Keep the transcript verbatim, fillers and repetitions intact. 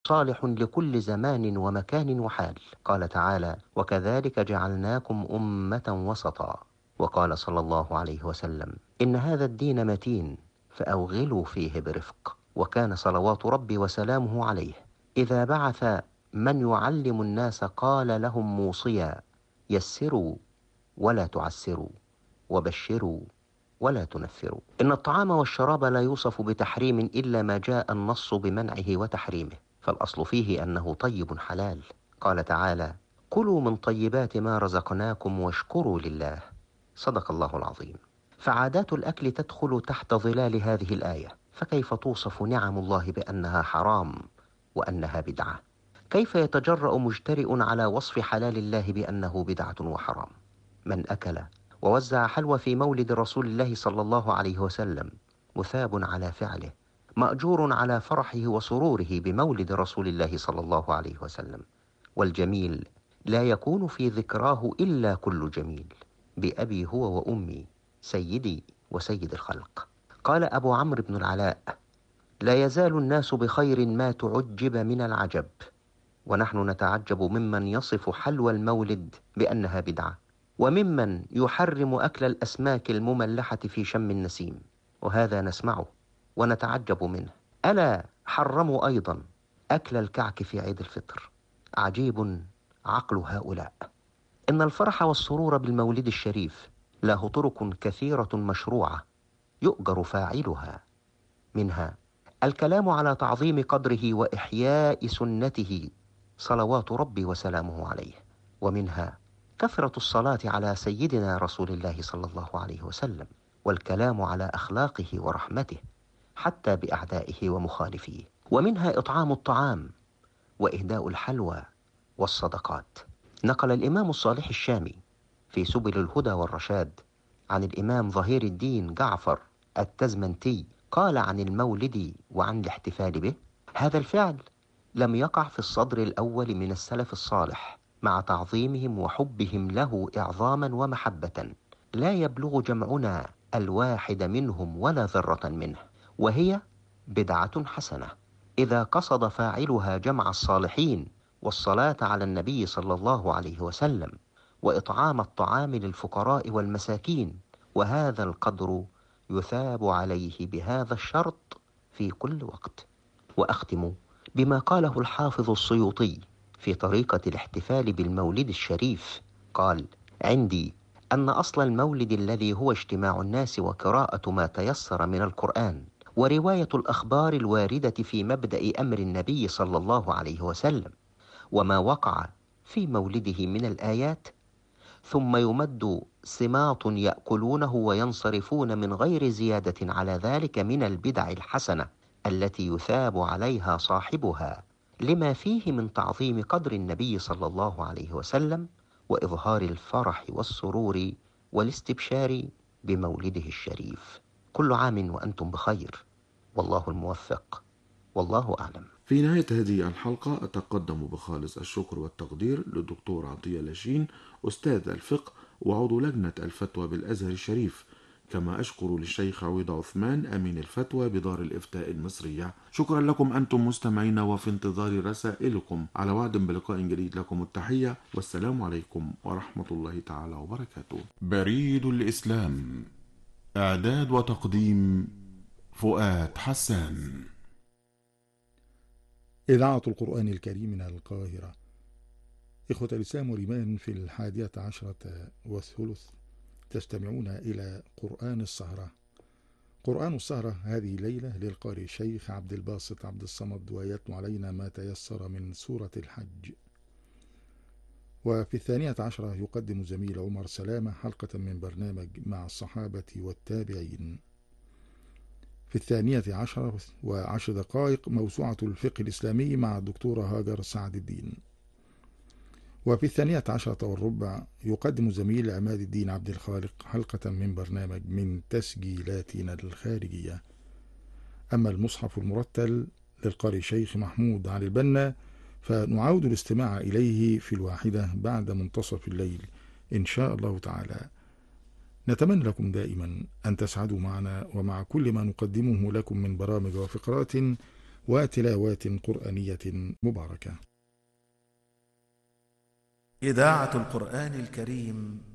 صالح لكل زمان ومكان وحال. قال تعالى: وكذلك جعلناكم أمة وسطا. وقال صلى الله عليه وسلم: إن هذا الدين متين فأوغلوا فيه برفق. وكان صلوات ربي وسلامه عليه إذا بعث من يعلم الناس قال لهم موصيا: يسروا ولا تعسروا، وبشروا ولا تنفروا. إن الطعام والشراب لا يوصف بتحريم إلا ما جاء النص بمنعه وتحريمه، فالأصل فيه أنه طيب حلال. قال تعالى: كلوا من طيبات ما رزقناكم واشكروا لله. صدق الله العظيم. فعادات الأكل تدخل تحت ظلال هذه الآية، فكيف توصف نعم الله بأنها حرام وأنها بدعة؟ كيف يتجرأ مجترئ على وصف حلال الله بأنه بدعة وحرام؟ من أكل ووزع حلوى في مولد رسول الله صلى الله عليه وسلم مثاب على فعله، مأجور على فرحه وسروره بمولد رسول الله صلى الله عليه وسلم. والجميل لا يكون في ذكراه إلا كل جميل. بأبي هو وأمي سيدي وسيد الخلق. قال أبو عمرو بن العلاء: لا يزال الناس بخير ما تعجب من العجب. ونحن نتعجب ممن يصف حلوى المولد بأنها بدعة، وممن يحرم أكل الأسماك المملحة في شم النسيم، وهذا نسمعه ونتعجب منه. ألا حرموا أيضا أكل الكعك في عيد الفطر؟ عجيب عقل هؤلاء. إن الفرح والسرور بالمولد الشريف له طرق كثيرة مشروعة يؤجر فاعلها، منها الكلام على تعظيم قدره وإحياء سنته صلوات ربي وسلامه عليه، ومنها كثرة الصلاة على سيدنا رسول الله صلى الله عليه وسلم، والكلام على أخلاقه ورحمته حتى بأعدائه ومخالفيه، ومنها إطعام الطعام وإهداء الحلوى والصدقات. نقل الإمام الصالح الشامي في سبل الهدى والرشاد عن الإمام ظهير الدين جعفر التزمنتي قال عن المولد وعن الاحتفال به: هذا الفعل لم يقع في الصدر الأول من السلف الصالح، مع تعظيمهم وحبهم له إعظاما ومحبة، لا يبلغ جمعنا الواحد منهم ولا ذرة منه، وهي بدعة حسنة إذا قصد فاعلها جمع الصالحين والصلاة على النبي صلى الله عليه وسلم وإطعام الطعام للفقراء والمساكين، وهذا القدر يثاب عليه بهذا الشرط في كل وقت. وأختم بما قاله الحافظ السيوطي في طريقة الاحتفال بالمولد الشريف. قال: عندي أن أصل المولد الذي هو اجتماع الناس وقراءة ما تيسر من القرآن ورواية الأخبار الواردة في مبدأ أمر النبي صلى الله عليه وسلم وما وقع في مولده من الآيات، ثم يمد سماط يأكلونه وينصرفون من غير زيادة على ذلك من البدع الحسنة التي يثاب عليها صاحبها لما فيه من تعظيم قدر النبي صلى الله عليه وسلم وإظهار الفرح والسرور والاستبشار بمولده الشريف. كل عام وأنتم بخير، والله الموفق، والله أعلم. في نهاية هذه الحلقة أتقدم بخالص الشكر والتقدير للدكتور عطية لاشين أستاذ الفقه وعضو لجنة الفتوى بالأزهر الشريف، كما أشكر للشيخ عويض عثمان أمين الفتوى بدار الإفتاء المصرية. شكرا لكم أنتم مستمعين، وفي انتظار رسائلكم. على وعد بلقاء جديد، لكم التحية والسلام عليكم ورحمة الله تعالى وبركاته. بريد الإسلام، إعداد وتقديم فؤاد حسان. إذاعة القرآن الكريم من القاهرة. إخوة الإسلام والإيمان، في الحادية عشرة والثلث تستمعون إلى قرآن السهرة. قرآن السهرة هذه ليلة للقارئ الشيخ عبد الباسط عبد الصمد، ويتلو علينا ما تيسر من سورة الحج. وفي الثانية عشرة يقدم زميل عمر سلامة حلقة من برنامج مع الصحابة والتابعين. في الثانية عشرة وعشر دقائق موسوعة الفقه الإسلامي مع الدكتورة هاجر سعد الدين. وفي الثانية عشرة والربع يقدم زميل عماد الدين عبد الخالق حلقة من برنامج من تسجيلاتنا الخارجية. أما المصحف المرتل للقارئ شيخ محمود علي البنا فنعود الاستماع إليه في الواحدة بعد منتصف الليل إن شاء الله تعالى. نتمنى لكم دائما أن تسعدوا معنا ومع كل ما نقدمه لكم من برامج وفقرات، وتلاوات قرآنية مباركة. إذاعة القرآن الكريم